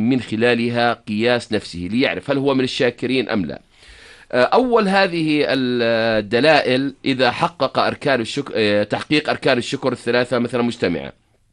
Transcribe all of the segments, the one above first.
من خلالها قياس نفسه ليعرف هل هو من الشاكرين أم لا. أول هذه الدلائل إذا حقق أركان الشكر، تحقيق أركان الشكر الثلاثة مثلا مجتمعة.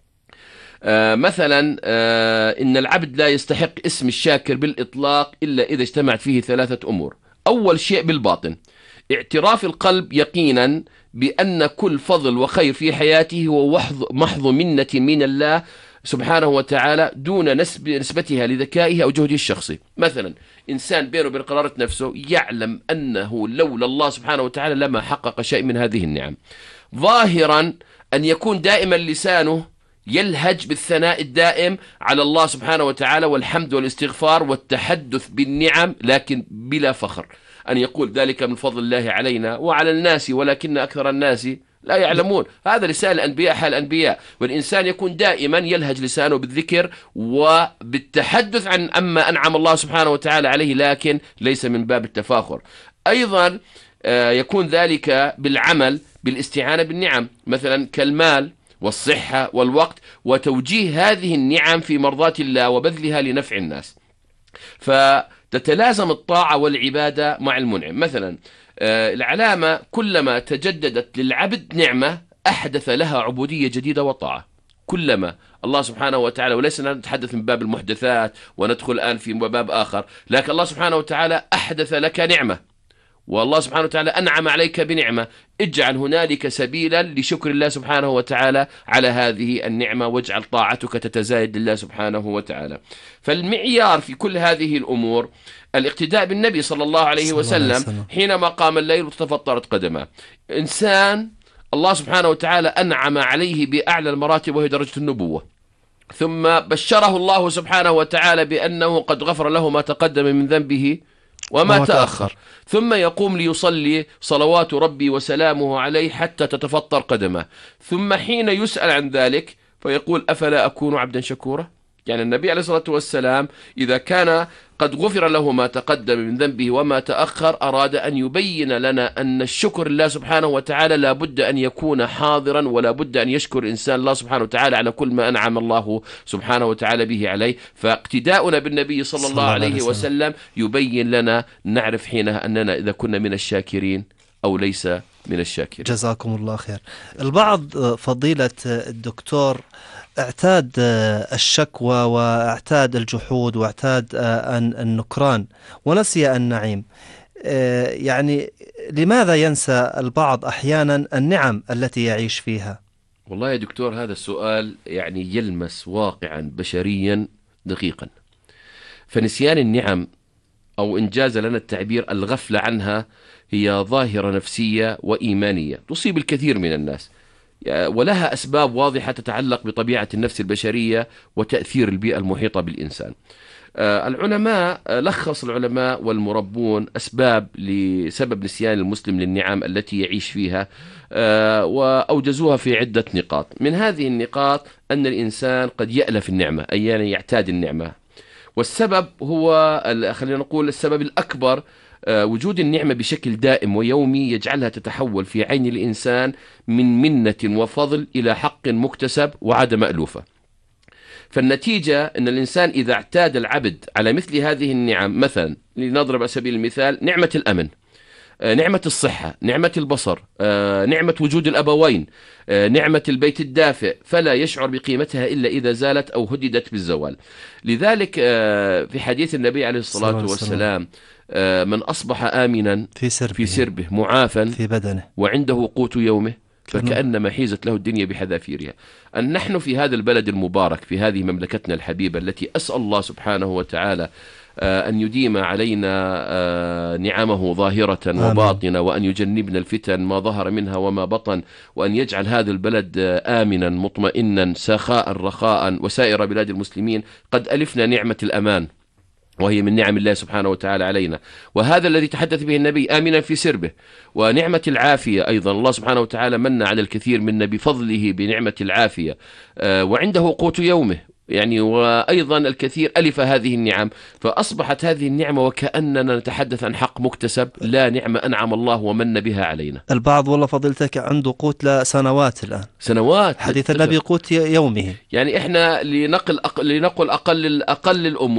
مثلا إن العبد لا يستحق اسم الشاكر بالإطلاق إلا إذا اجتمعت فيه ثلاثة أمور. أول شيء بالباطن، اعتراف القلب يقينا بأن كل فضل وخير في حياته هو محض منة من الله سبحانه وتعالى دون نسبتها لذكائه أو جهده الشخصي. مثلا إنسان بينه وبين قرارة نفسه يعلم أنه لولا الله سبحانه وتعالى لما حقق شيء من هذه النعم. ظاهرا أن يكون دائما لسانه يلهج بالثناء الدائم على الله سبحانه وتعالى والحمد والاستغفار والتحدث بالنعم، لكن بلا فخر، أن يقول ذلك من فضل الله علينا وعلى الناس ولكن أكثر الناس لا يعلمون. هذا لسان الأنبياء حال الأنبياء. والإنسان يكون دائما يلهج لسانه بالذكر وبالتحدث عن أما أنعم الله سبحانه وتعالى عليه، لكن ليس من باب التفاخر. أيضا يكون ذلك بالعمل بالاستعانة بالنعم، مثلا كالمال والصحة والوقت، وتوجيه هذه النعم في مرضاة الله وبذلها لنفع الناس. فتتلازم الطاعة والعبادة مع المنعم. مثلا العلامة كلما تجددت للعبد نعمة أحدث لها عبودية جديدة وطاعة. كلما الله سبحانه وتعالى، وليس نتحدث من باب المحدثات وندخل الآن في باب آخر، لكن الله سبحانه وتعالى أحدث لك نعمة والله سبحانه وتعالى أنعم عليك بنعمة، اجعل هنالك سبيلا لشكر الله سبحانه وتعالى على هذه النعمة، واجعل طاعتك تتزايد لله سبحانه وتعالى. فالمعيار في كل هذه الأمور الاقتداء بالنبي صلى الله عليه وسلم حينما قام الليل وتفطرت قدمه. إنسان الله سبحانه وتعالى أنعم عليه بأعلى المراتب وهي درجة النبوة، ثم بشره الله سبحانه وتعالى بأنه قد غفر له ما تقدم من ذنبه وما تأخر، ثم يقوم ليصلي صلوات ربي وسلامه عليه حتى تتفطر قدمه، ثم حين يسأل عن ذلك فيقول أفلا أكون عبدا شكورا. يعني النبي عليه الصلاة والسلام إذا كان قد غفر له ما تقدم من ذنبه وما تأخر أراد أن يبين لنا أن الشكر لله سبحانه وتعالى لا بد أن يكون حاضرا، ولا بد أن يشكر إنسان الله سبحانه وتعالى على كل ما أنعم الله سبحانه وتعالى به عليه. فاقتداؤنا بالنبي صلى الله عليه وسلم يبين لنا نعرف حينها أننا إذا كنا من الشاكرين أو ليس من الشاكرين. جزاكم الله خير. البعض فضيلة الدكتور اعتاد الشكوى واعتاد الجحود واعتاد النكران ونسي النعيم. يعني لماذا ينسى البعض أحيانا النعم التي يعيش فيها؟ والله يا دكتور هذا السؤال يعني يلمس واقعا بشريا دقيقا. فنسيان النعم أو إنجاز لنا التعبير الغفلة عنها هي ظاهرة نفسية وإيمانية تصيب الكثير من الناس، ولها أسباب واضحة تتعلق بطبيعة النفس البشرية وتأثير البيئة المحيطة بالإنسان. العلماء لخص العلماء والمربون أسباب لسبب نسيان المسلم للنعم التي يعيش فيها، وأوجزوها في عدة نقاط. من هذه النقاط أن الإنسان قد يألف النعمة، أي يعني يعتاد النعمة، والسبب هو خلينا نقول السبب الأكبر وجود النعمة بشكل دائم ويومي يجعلها تتحول في عين الإنسان من منة وفضل إلى حق مكتسب وعادة مألوفة. فالنتيجة أن الإنسان إذا اعتاد العبد على مثل هذه النعم، مثلا لنضرب على سبيل المثال نعمة الأمن، نعمة الصحة، نعمة البصر، نعمة وجود الأبوين، نعمة البيت الدافئ، فلا يشعر بقيمتها إلا إذا زالت أو هددت بالزوال. لذلك في حديث النبي عليه الصلاة والسلام من أصبح آمنا في سربه معافا في بدنه وعنده قوت يومه فكأنما حيزت له الدنيا بحذافيرها. أن نحن في هذا البلد المبارك، في هذه مملكتنا الحبيبة التي أسأل الله سبحانه وتعالى أن يديم علينا نعمه ظاهرة وباطنة، وأن يجنبنا الفتن ما ظهر منها وما بطن، وأن يجعل هذا البلد آمنا مطمئنا سخاء رخاء وسائر بلاد المسلمين. قد ألفنا نعمة الأمان وهي من نعم الله سبحانه وتعالى علينا، وهذا الذي تحدث به النبي آمنا في سربه. ونعمة العافية أيضا الله سبحانه وتعالى من على الكثير منا بفضله بنعمة العافية، وعنده قوت يومه يعني، وأيضا الكثير ألف هذه النعم، فأصبحت هذه النعمة وكأننا نتحدث عن حق مكتسب لا نعمة أنعم الله ومن بها علينا. البعض والله فضيلتك عنده قوت لسنوات الآن، سنوات، حديث النبي قوت يومه. يعني إحنا لنقل أقل الأمور